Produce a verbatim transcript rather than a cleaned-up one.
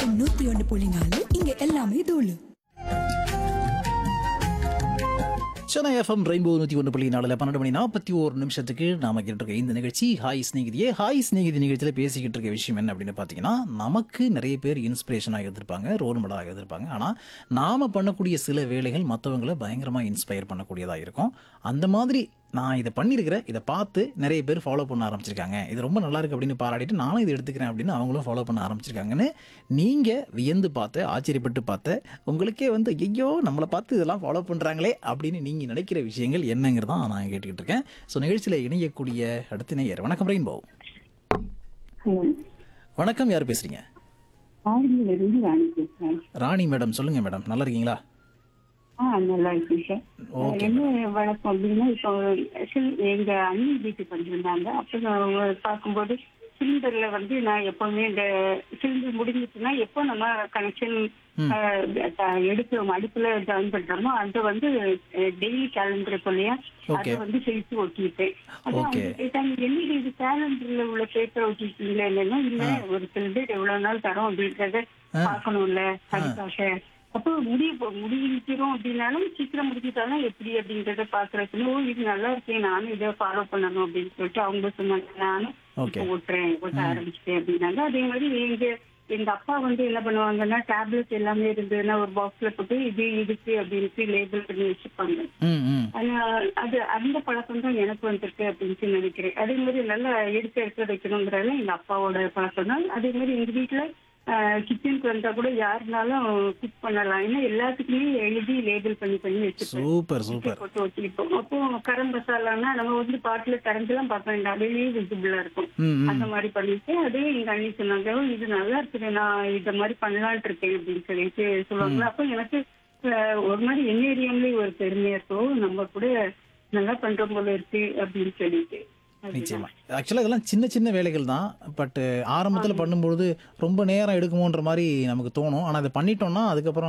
FM நூத்தி ஒன்று புள்ளி நாலு இங்க எல்லாமே தூளு. சென்னை எஃப்எம் ரெயின்போ நூற்றி ஒன்று புள்ளி நாலில் பன்னெண்டு மணி நாற்பத்தி ஒரு நிமிஷத்துக்கு நாம கேட்டு இருக்க இந்த நிகழ்ச்சி ஹாய் ஸ்நேகிதியே. ஹாய் ஸ்நேகிதி நிகழ்ச்சியில் பேசிக்கிட்டு இருக்க விஷயம் என்ன அப்படின்னு பார்த்தீங்கன்னா, நமக்கு நிறைய பேர் இன்ஸ்பிரேஷனாக இருந்திருப்பாங்க, ரோல் மாடலாக இருந்திருப்பாங்க. ஆனால் நாம் பண்ணக்கூடிய சில வேலைகள் மற்றவங்களை பயங்கரமாக இன்ஸ்பயர் பண்ணக்கூடியதாக இருக்கும். அந்த மாதிரி நான் இதை பண்ணியிருக்கிறேன், இதை பார்த்து நிறைய பேர் ஃபாலோ பண்ண ஆரம்பிச்சிருக்காங்க, இது ரொம்ப நல்லா இருக்கு அப்படின்னு பாராட்டிட்டு நானும் இதை எடுத்துக்கிறேன் அப்படின்னு அவங்களும் ஃபாலோ பண்ண ஆரம்பிச்சிருக்காங்கன்னு நீங்கள் வியந்து பார்த்து ஆச்சரியப்பட்டு பார்த்து உங்களுக்கே வந்து ஐயோ நம்மளை பார்த்து இதெல்லாம் ஃபாலோ பண்ணுறாங்களே அப்படின்னு நீங்கள் நினைக்கிற விஷயங்கள் என்னங்கிறதான் நான் கேட்டுக்கிட்டு இருக்கேன். ஸோ நிகழ்ச்சியில் இணையக்கூடிய அடுத்த நேயர். வணக்கம் ரெயின்போ. வணக்கம், யார் பேசுறீங்க? ராணி மேடம், சொல்லுங்க மேடம், நல்லா இருக்கீங்களா? ஆ நல்லா இருக்கு சார். என்ன வழக்கம் அப்படின்னா, இப்போ எங்க அண்ணி வீட்டுக்கு வந்திருந்தாங்க. அப்போ நான் பார்க்கும்போது சிலிண்டர்ல வந்து நான் எப்பவுமே இந்த சிலிண்டர் முடிஞ்சிச்சுன்னா எப்போ நம்ம கனெக்ஷன் எடுக்கிறோம் அடுப்புல ஜாயின் பண்றோமோ அதை வந்து டெய்லி கேலண்டர் இல்லையா, அதை வந்து செலுத்தி ஒட்டிட்டேன். அதான் அவங்க கேட்டாங்க, என்னது இது கேலண்டர்ல உள்ள பேப்பர் ஒட்டிட்டீங்களா? இல்லைன்னா இல்ல, ஒரு சிலிண்டர் எவ்வளவு நாள் தரோம் அப்படின்றத பார்க்கணும்ல, அதுக்காக. அப்போ முடிய முடிக்கிறோம் அப்படின்னாலும் சீக்கிரம் முடிச்சுட்டாலும் எப்படி அப்படின்றத பாக்குறதுக்கு, ஓ இது நல்லா இருக்கேன், நானும் இதை ஃபாலோ பண்ணணும் அப்படின்னு சொல்லிட்டு அவங்க சொன்னாங்க. நானும் ஓட்டுறேன், ஓட்ட ஆரம்பிச்சிட்டேன் அப்படின்னாங்க. அதே மாதிரி எங்க எங்க அப்பா வந்து என்ன பண்ணுவாங்கன்னா, டேப்லெட் எல்லாமே இருந்ததுன்னா ஒரு பாக்ஸ்ல போட்டு இது இதுக்கு அப்படின்ட்டு லேபிள் பண்ணி வச்சுப்பாங்க. அது அந்த பழக்கம் தான் எனக்கு வந்திருக்கு அப்படின்னு நினைக்கிறேன். அதே மாதிரி நல்லா எடுத்து எடுத்து வைக்கணுங்கிறதுல எங்க அப்பாவோட பழக்கம் தான். அதே மாதிரி எங்க வீட்டுல கிச்சனுக்கு வந்தா கூட யாருனாலும் குக் பண்ணலாம், ஏன்னா எல்லாத்துக்குமே எழுதி லேபிள் பண்ணி பண்ணி வச்சுப்போம், போட்டு வச்சுக்கிப்போம். அப்போ கரம் மசாலான்னா நம்ம வந்து பாட்டுல திறந்துலாம் பார்க்க வேண்டாம், வெளியே விசிபிளா இருக்கும். அந்த மாதிரி பண்ணிட்டு அதே எங்க அண்ணி சொன்னாங்க, இது நல்லா இருக்குது, நான் இத மாதிரி பண்ணலான் இருக்கேன் அப்படின்னு சொல்லிட்டு சொல்லுவாங்க. அப்போ எனக்கு ஒரு மாதிரி எங்க ஏரியாவிலேயே ஒரு பெருமையா இருக்கும், நம்ம கூட நல்லா பண்ற போல இருக்கு அப்படின்னு சொல்லிட்டு. நிச்சயமா. ஆக்சுவலாக இதெல்லாம் சின்ன சின்ன வேலைகள் தான். பட் ஆரம்பத்தில் பண்ணும்பொழுது ரொம்ப நேரம் எடுக்குமோன்ற மாதிரி நமக்கு தோணும். ஆனால் அதை பண்ணிட்டோம்னா அதுக்கப்புறம்